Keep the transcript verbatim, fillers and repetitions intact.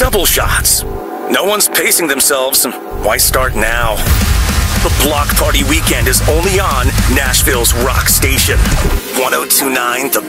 double shots. No one's pacing themselves. Why start now? The Block Party Weekend is only on Nashville's rock station. one oh two point nine The